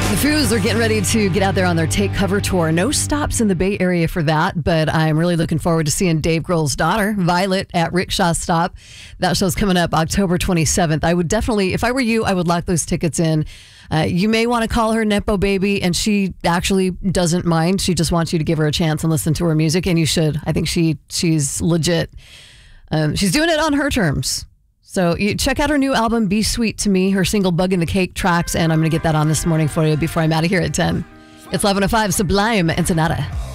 The Foos are getting ready to get out there on their Take Cover tour. No stops in the Bay Area for that, but I'm really looking forward to seeing Dave Grohl's daughter, Violet, at Rickshaw Stop. That show's coming up October 27th. I would definitely, if I were you, I would lock those tickets in. You may want to call her Nepo Baby, and she actually doesn't mind. She just wants you to give her a chance and listen to her music, and you should. I think she's legit. She's doing it on her terms. So you check out her new album, Be Sweet to Me, her single Bug in the Cake tracks, and I'm going to get that on this morning for you before I'm out of here at 10. It's 11:05, Sublime and Sonata.